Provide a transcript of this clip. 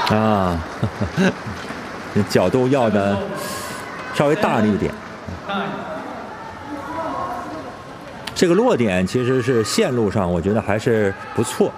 啊，角度要的稍微大了一点。这个落点其实是线路上，我觉得还是不错。